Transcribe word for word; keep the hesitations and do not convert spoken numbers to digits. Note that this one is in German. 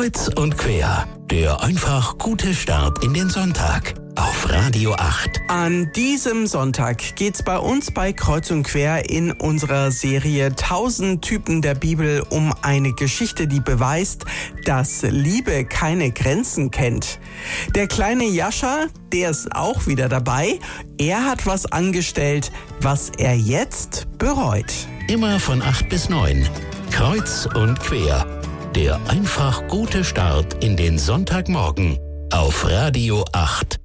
Kreuz und quer, der einfach gute Start in den Sonntag auf Radio acht. An diesem Sonntag geht's bei uns bei Kreuz und Quer in unserer Serie tausend Typen der Bibel um eine Geschichte, die beweist, dass Liebe keine Grenzen kennt. Der kleine Jascha, der ist auch wieder dabei. Er hat was angestellt, was er jetzt bereut. Immer von acht bis neun. Kreuz und quer, der einfach gute Start in den Sonntagmorgen auf Radio acht.